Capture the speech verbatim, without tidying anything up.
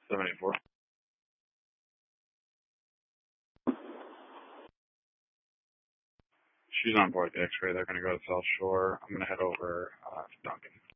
seven eight four. She's on board the X-ray. They're going to go to South Shore. I'm going to head over uh, to Duncan.